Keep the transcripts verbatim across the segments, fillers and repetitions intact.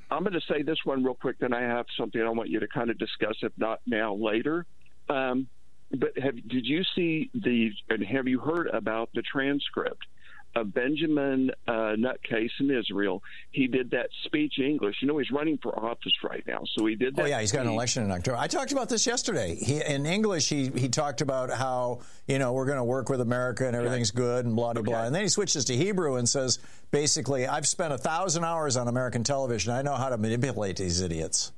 I'm going to say this one real quick, then I have something I want you to kind of discuss, if not now, later. Um, but have, did you see the, and have you heard about the transcript of Benjamin uh, Nutcase in Israel? He did that speech in English. You know, he's running for office right now, so he did that. Oh, yeah, he's got an election in October. I talked about this yesterday. He, in English, he, he talked about how, you know, we're going to work with America and everything's good and blah, blah, okay. blah. And then he switches to Hebrew and says, basically, I've spent a thousand hours on American television. I know how to manipulate these idiots.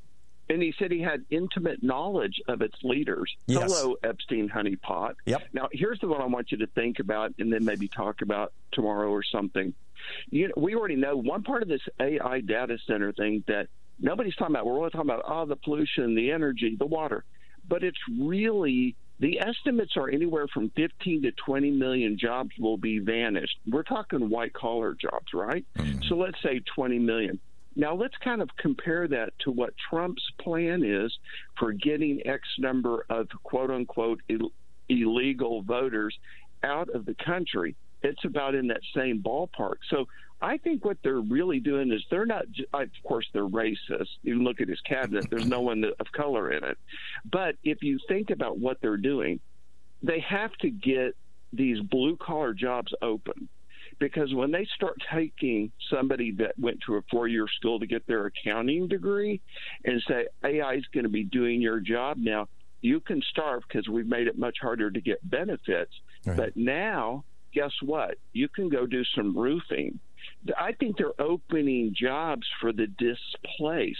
And he said he had intimate knowledge of its leaders. Yes. Hello, Epstein honeypot. Yep. Now, here's the one I want you to think about and then maybe talk about tomorrow or something. You know, we already know one part of this A I data center thing that nobody's talking about. We're only talking about, oh, the pollution, the energy, the water. But it's really, the estimates are anywhere from fifteen to twenty million jobs will be vanished. We're talking white-collar jobs, right? Mm-hmm. So let's say twenty million. Now, let's kind of compare that to what Trump's plan is for getting X number of quote-unquote Ill- illegal voters out of the country. It's about in that same ballpark. So I think what they're really doing is they're not, of course, they're racist. You look at his cabinet, there's no one of color in it. But if you think about what they're doing, they have to get these blue-collar jobs open. Because when they start taking somebody that went to a four-year school to get their accounting degree and say, A I is going to be doing your job now, you can starve because we've made it much harder to get benefits. Right. But now, guess what? You can go do some roofing. I think they're opening jobs for the displaced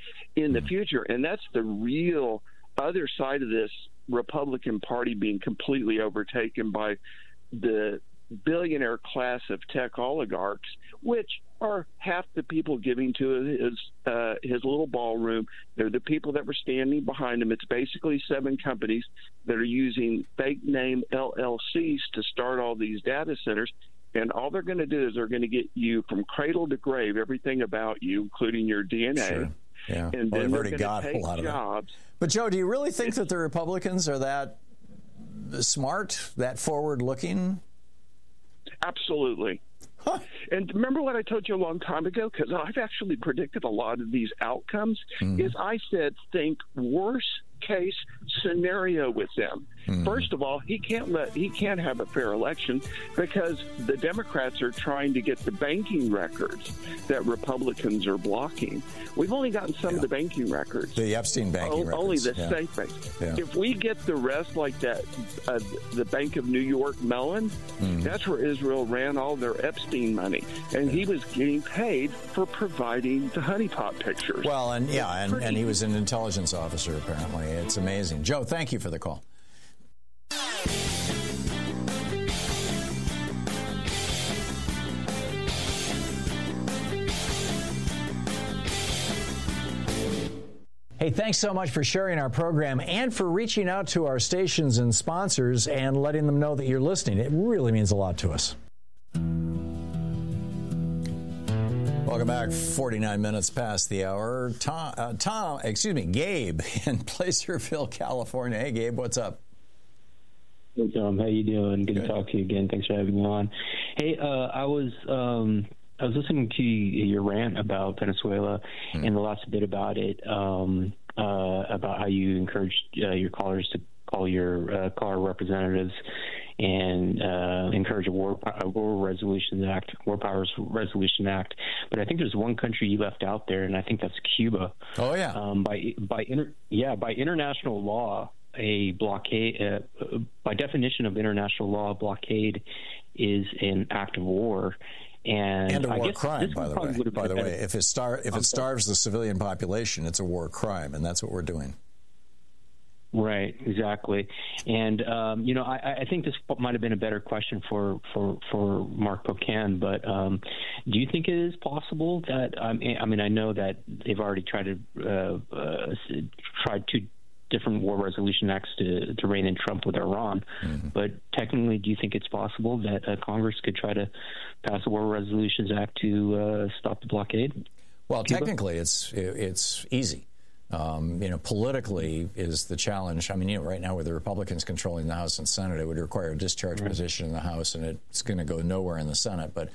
in the future. And that's the real other side of this Republican Party being completely overtaken by the billionaire class of tech oligarchs, which are half the people giving to his uh, his little ballroom. They're the people that were standing behind him. It's basically seven companies that are using fake name L L Cs to start all these data centers. And all they're going to do is they're going to get you from cradle to grave, everything about you, including your D N A. Sure. Yeah. And well, then they've already got take a lot of jobs. that. But, Joe, do you really think that the Republicans are that smart, that forward-looking? Absolutely. Huh. And remember what I told you a long time ago? Because I've actually predicted a lot of these outcomes. Mm-hmm. Is I said, think worst case scenario with them. Mm-hmm. First of all, he can't let he can't have a fair election because the Democrats are trying to get the banking records that Republicans are blocking. We've only gotten some yeah. of the banking records. The Epstein banking o- records. Only the yeah. safe banks. Yeah. If we get the rest like that, uh, the Bank of New York Mellon, mm-hmm. that's where Israel ran all their Epstein money. And yeah. he was getting paid for providing the honeypot pictures. Well, and yeah, and, and he was an intelligence officer, apparently. It's amazing. Joe, thank you for the call. Hey, thanks so much for sharing our program and for reaching out to our stations and sponsors and letting them know that you're listening. It really means a lot to us. Welcome back. forty-nine minutes past the hour. Tom, uh, Tom, excuse me, Gabe in Placerville, California. Hey, Gabe, what's up? Hey, Tom. How you doing? Good, Good to talk to you again. Thanks for having me on. Hey, uh, I was um, I was listening to your rant about Venezuela mm-hmm. and the last bit about it, um, uh, about how you encouraged uh, your callers to call your uh, caller representatives and uh, encourage a war, a war resolution act, War Powers Resolution Act. But I think there's one country you left out there, and I think that's Cuba. Oh yeah. Um, by by inter, yeah by international law, a blockade, uh, by definition of international law, a blockade is an act of war. And, and a I war guess crime, by the way. By the way, if it star if it starves the civilian population, it's a war crime, and that's what we're doing. Right, exactly. And, um, you know, I, I think this might have been a better question for, for, for Mark Pocan, but um, do you think it is possible that, um, I mean, I know that they've already tried to, uh, uh, tried two different war resolution acts to, to rein in Trump with Iran, mm-hmm. but technically, do you think it's possible that uh, Congress could try to pass a war resolutions act to uh, stop the blockade? Well, Cuba? Technically, it's it's easy. Um, you know, politically is the challenge. I mean, you know, right now with the Republicans controlling the House and Senate, it would require a discharge right. position in the House, and it's going to go nowhere in the Senate. But,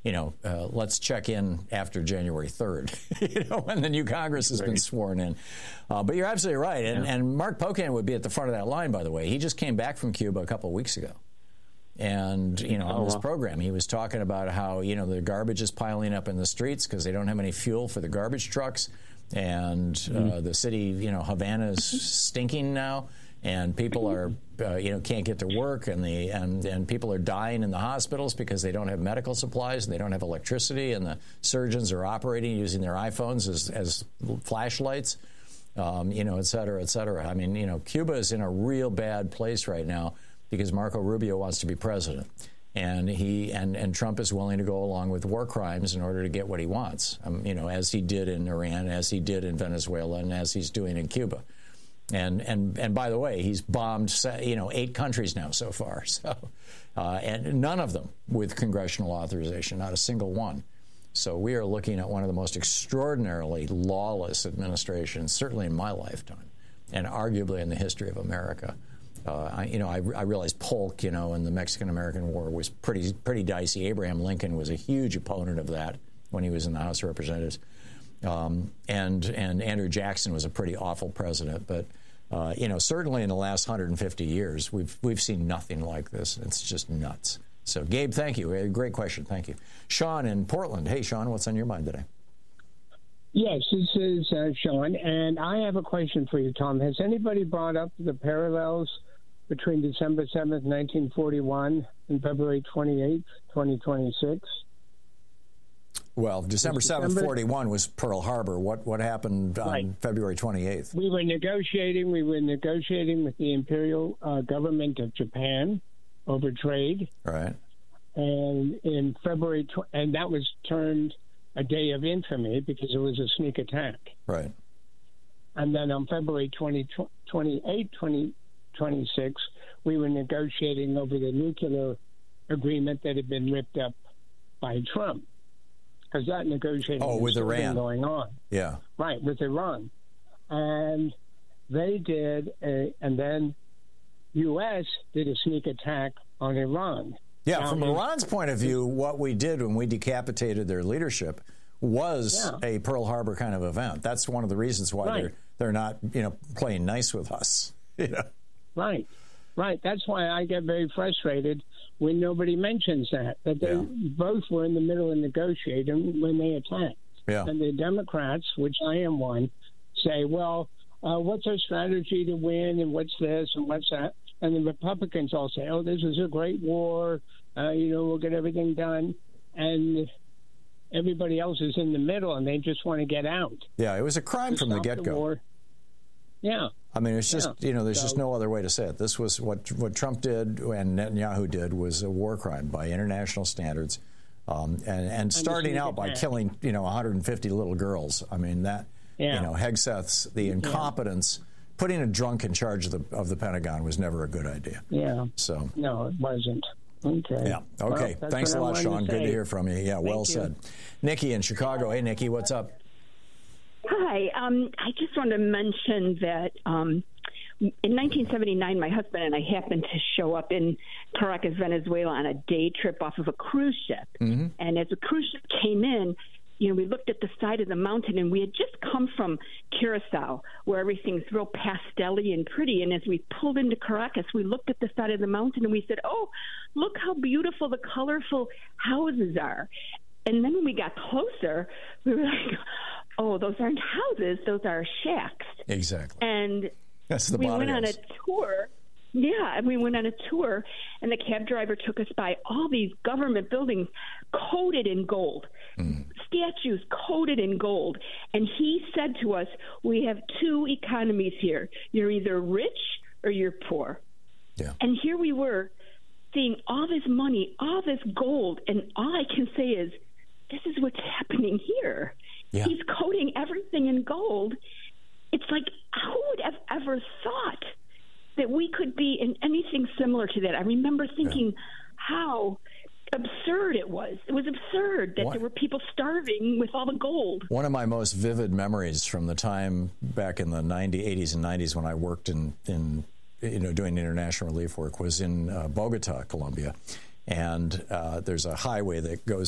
you know, uh, let's check in after January third, you know, when the new Congress has right. been sworn in. Uh, but you're absolutely right. And, yeah. and Mark Pocan would be at the front of that line, by the way. He just came back from Cuba a couple of weeks ago. And, you know, on oh, this wow. program, he was talking about how, you know, the garbage is piling up in the streets because they don't have any fuel for the garbage trucks. And mm-hmm. uh, the city, you know, Havana is stinking now. And people are, uh, you know, can't get to work, and the and, and people are dying in the hospitals because they don't have medical supplies, and they don't have electricity, and the surgeons are operating using their iPhones as, as flashlights, um, you know, et cetera, et cetera. I mean, you know, Cuba is in a real bad place right now because Marco Rubio wants to be president, and he and, and Trump is willing to go along with war crimes in order to get what he wants, um, you know, as he did in Iran, as he did in Venezuela, and as he's doing in Cuba. And and and by the way, he's bombed, you know, eight countries now so far. So, uh, and none of them with congressional authorization, not a single one. So we are looking at one of the most extraordinarily lawless administrations, certainly in my lifetime, and arguably in the history of America. Uh, I, you know, I, I realize Polk, you know, in the Mexican-American War was pretty pretty dicey. Abraham Lincoln was a huge opponent of that when he was in the House of Representatives. Um, and and Andrew Jackson was a pretty awful president, but uh, you know, certainly in the last one hundred fifty years, we've we've seen nothing like this. It's just nuts. So, Gabe, thank you. Great question. Thank you, Sean in Portland. Hey, Sean, what's on your mind today? Yes, this is uh, Sean, and I have a question for you, Tom. Has anybody brought up the parallels between December seventh, nineteen forty-one, and February twenty-eighth, twenty twenty-six? Well, December seventh, forty-one was Pearl Harbor. What what happened on right. February twenty-eighth? We were negotiating. We were negotiating with the Imperial uh, government of Japan over trade. Right. And in February, tw- and that was turned a day of infamy because it was a sneak attack. Right. And then on February twenty-eighth, twenty twenty-six, we were negotiating over the nuclear agreement that had been ripped up by Trump. Because that negotiating oh, with is still Iran. going on. Yeah. Right, with Iran. And they did, a, and then U S did a sneak attack on Iran. Yeah, now, from Iran's point of view, what we did when we decapitated their leadership was yeah. a Pearl Harbor kind of event. That's one of the reasons why right. they're they're not, you know, playing nice with us. You know? Right, right. That's why I get very frustrated when nobody mentions that, that they yeah. both were in the middle of negotiating when they attacked. Yeah. And the Democrats, which I am one, say, well, uh, what's our strategy to win, and what's this, and what's that? And the Republicans all say, oh, this is a great war, uh, you know, we'll get everything done. And everybody else is in the middle, and they just want to get out. Yeah, it was a crime from the get-go. The yeah. I mean, it's just, yeah. you know, there's so, just no other way to say it. This was what what Trump did and Netanyahu did was a war crime by international standards. Um, and, and starting out by killing, you know, one hundred fifty little girls. I mean, that, yeah. you know, Hegseth's, the incompetence, yeah. putting a drunk in charge of the of the Pentagon was never a good idea. Yeah. So. No, it wasn't. Okay. Yeah. Okay. Well, thanks a lot, Sean. To good to hear from you. Yeah, Thank well you. said. Nikki in Chicago. Hey, Nikki, what's up? Hi. Um, I just want to mention that um, in nineteen seventy-nine, my husband and I happened to show up in Caracas, Venezuela on a day trip off of a cruise ship. Mm-hmm. And as the cruise ship came in, you know, we looked at the side of the mountain, and we had just come from Curacao, where everything's real pastel-y and pretty. And as we pulled into Caracas, we looked at the side of the mountain, and we said, oh, look how beautiful the colorful houses are. And then when we got closer, we were like, oh, those aren't houses, those are shacks. Exactly. And That's the we went house. on a tour. Yeah, and we went on a tour, and the cab driver took us by all these government buildings coated in gold, mm. statues coated in gold. And he said to us, we have two economies here. You're either rich or you're poor. Yeah. And here we were seeing all this money, all this gold, and all I can say is, this is what's happening here. Yeah. He's coating everything in gold. It's like, who would have ever thought that we could be in anything similar to that? I remember thinking yeah. how absurd it was. It was absurd that what? there were people starving with all the gold. One of my most vivid memories from the time back in the nineties, eighties and nineties when I worked in, in you know, doing international relief work was in uh, Bogota, Colombia. And uh, there's a highway that goes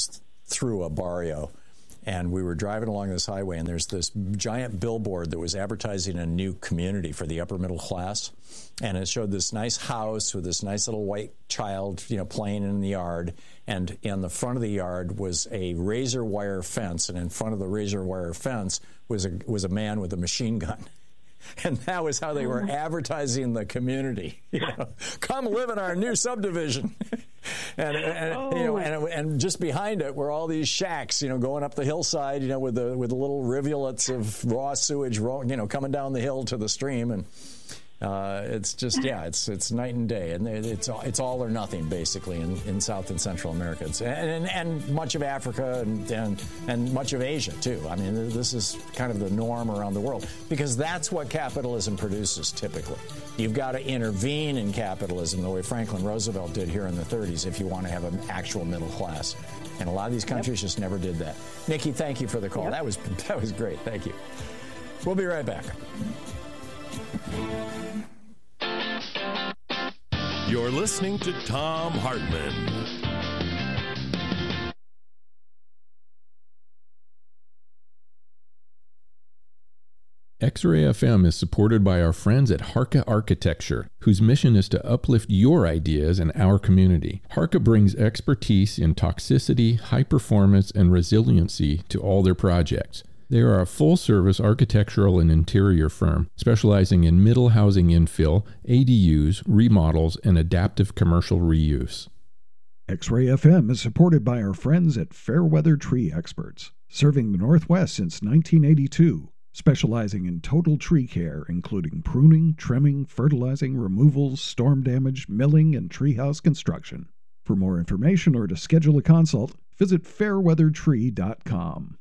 through a barrio. And we were driving along this highway, and there's this giant billboard that was advertising a new community for the upper middle class. And it showed this nice house with this nice little white child, you know, playing in the yard. And in the front of the yard was a razor wire fence, and in front of the razor wire fence was a was a man with a machine gun. And that was how they were advertising the community. You know, come live in our new subdivision. and and, oh. you know, and and just behind it were all these shacks, you know, going up the hillside, you know, with the with the little rivulets of raw sewage, you know, coming down the hill to the stream. And uh, it's just, yeah, it's it's night and day, and it's it's all or nothing basically in, in South and Central America, it's, and, and and much of Africa and, and and much of Asia too. I mean, this is kind of the norm around the world because that's what capitalism produces typically. You've got to intervene in capitalism the way Franklin Roosevelt did here in the thirties if you want to have an actual middle class, and a lot of these countries yep. just never did that. Nikki, thank you for the call. Yep. That was that was great. Thank you. We'll be right back. You're listening to Thom Hartmann. X-Ray F M is supported by our friends at Harka Architecture, whose mission is to uplift your ideas in our community. Harka brings expertise in toxicity, high performance, and resiliency to all their projects. They are a full-service architectural and interior firm specializing in middle housing infill, A D Us, remodels, and adaptive commercial reuse. X-Ray F M is supported by our friends at Fairweather Tree Experts, serving the Northwest since nineteen eighty-two, specializing in total tree care, including pruning, trimming, fertilizing, removals, storm damage, milling, and treehouse construction. For more information or to schedule a consult, visit fairweather tree dot com.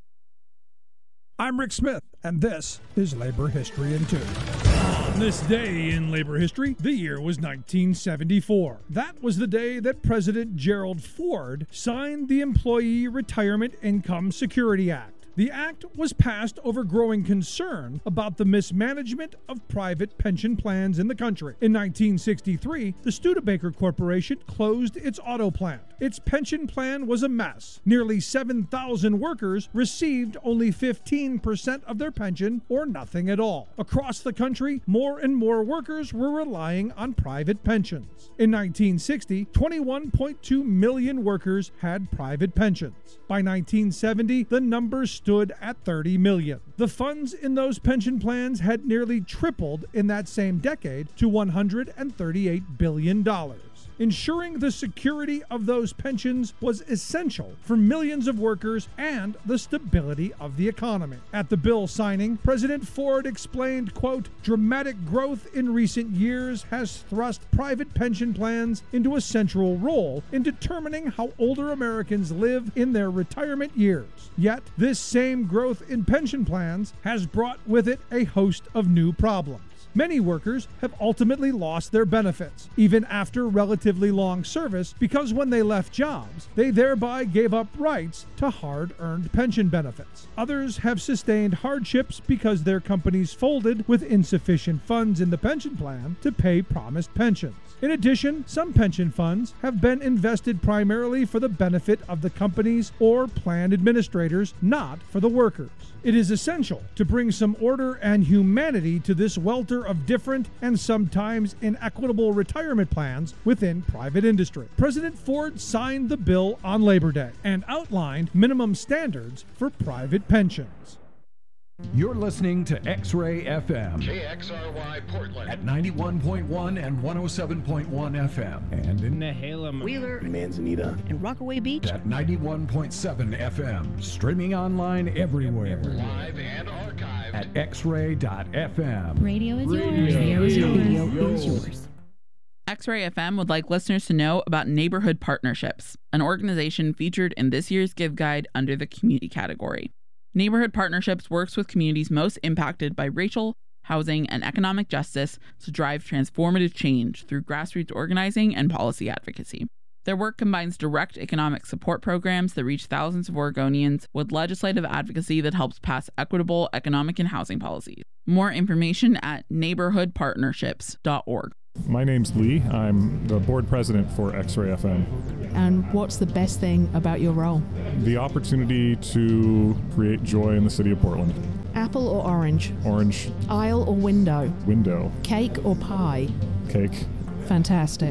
I'm Rick Smith, and this is Labor History in Two. On this day in labor history, the year was nineteen seventy-four. That was the day that President Gerald Ford signed the Employee Retirement Income Security Act. The act was passed over growing concern about the mismanagement of private pension plans in the country. In nineteen sixty-three, the Studebaker Corporation closed its auto plant. Its pension plan was a mess. Nearly seven thousand workers received only fifteen percent of their pension or nothing at all. Across the country, more and more workers were relying on private pensions. In nineteen sixty, twenty-one point two million workers had private pensions. By nineteen seventy, the number stood at thirty million. The funds in those pension plans had nearly tripled in that same decade to one hundred thirty-eight billion dollars. Ensuring the security of those pensions was essential for millions of workers and the stability of the economy. At the bill signing, President Ford explained, quote, "Dramatic growth in recent years has thrust private pension plans into a central role in determining how older Americans live in their retirement years. Yet, this same growth in pension plans has brought with it a host of new problems. Many workers have ultimately lost their benefits, even after relatively long service, because when they left jobs, they thereby gave up rights to hard-earned pension benefits. Others have sustained hardships because their companies folded with insufficient funds in the pension plan to pay promised pensions. In addition, some pension funds have been invested primarily for the benefit of the companies or plan administrators, not for the workers. It is essential to bring some order and humanity to this welter of different and sometimes inequitable retirement plans within private industry." President Ford signed the bill on Labor Day and outlined minimum standards for private pensions. You're listening to X-Ray F M. K X R Y Portland. At ninety-one point one and one oh seven point one F M. And in Nehalem, Wheeler, Manzanita, and Rockaway Beach. At ninety-one point seven F M. Streaming online everywhere. Live and archived. At x ray dot f m. Radio is yours. Radio is yours. Radio is yours. X-Ray F M would like listeners to know about Neighborhood Partnerships, an organization featured in this year's Give Guide under the Community category. Neighborhood Partnerships works with communities most impacted by racial, housing, and economic justice to drive transformative change through grassroots organizing and policy advocacy. Their work combines direct economic support programs that reach thousands of Oregonians with legislative advocacy that helps pass equitable economic and housing policies. More information at neighborhood partnerships dot org. My name's Lee. I'm the board president for X-Ray F M. And what's the best thing about your role? The opportunity to create joy in the city of Portland. Apple or orange? Orange. Aisle or window? Window. Cake or pie? Cake. Fantastic.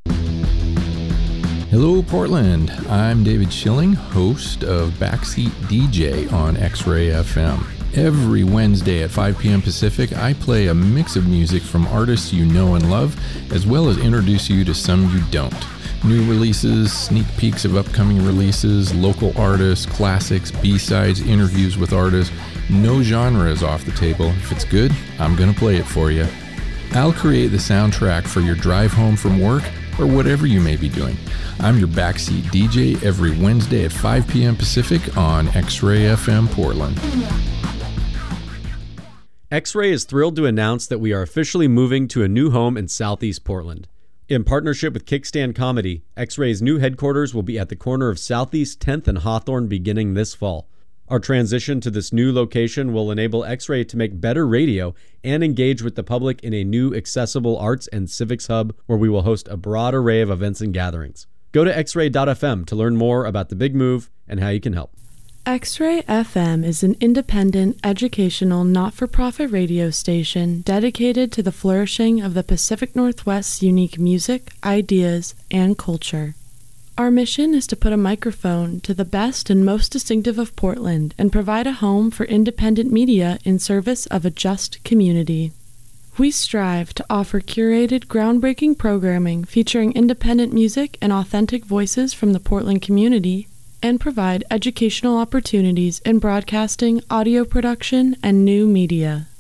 Hello, Portland. I'm David Schilling, host of Backseat D J on X-Ray F M. Every Wednesday at five p.m. Pacific, I play a mix of music from artists you know and love, as well as introduce you to some you don't. New releases, sneak peeks of upcoming releases, local artists, classics, B-sides, interviews with artists. No genre is off the table. If it's good, I'm going to play it for you. I'll create the soundtrack for your drive home from work or whatever you may be doing. I'm your Backseat D J every Wednesday at five p.m. Pacific on X-Ray F M Portland. X-Ray is thrilled to announce that we are officially moving to a new home in Southeast Portland. In partnership with Kickstand Comedy, X-Ray's new headquarters will be at the corner of Southeast tenth and Hawthorne beginning this fall. Our transition to this new location will enable X-Ray to make better radio and engage with the public in a new accessible arts and civics hub where we will host a broad array of events and gatherings. Go to x ray dot f m to learn more about the big move and how you can help. X-Ray F M is an independent, educational, not-for-profit radio station dedicated to the flourishing of the Pacific Northwest's unique music, ideas, and culture. Our mission is to put a microphone to the best and most distinctive of Portland and provide a home for independent media in service of a just community. We strive to offer curated, groundbreaking programming featuring independent music and authentic voices from the Portland community, and provide educational opportunities in broadcasting, audio production, and new media.